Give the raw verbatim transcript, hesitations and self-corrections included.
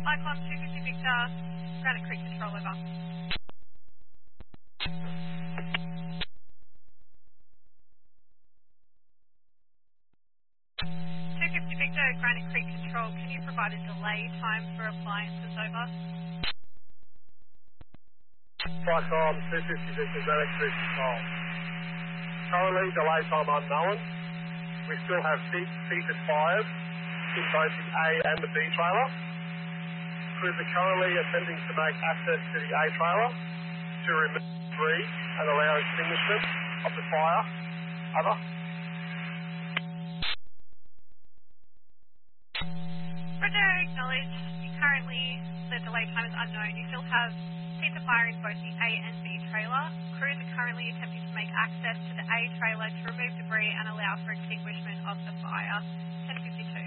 Icon two fifty Victor, Granite Creek Control, over. two fifty Victor, Granite Creek Control, can you provide a delay time for appliances, over? Icon two fifty Victor, Granite Creek Control. Currently, delay time unknown. We still have deep seated fires in both the A and the B trailer. Crews are currently attempting to make access to the A trailer to remove debris and allow extinguishment of the fire. Over. Roger, acknowledge. Currently, the delay time is unknown. You still have heat of fire in both the A and B trailer. Crews are currently attempting to make access to the A trailer to remove debris and allow for extinguishment of the fire. ten fifty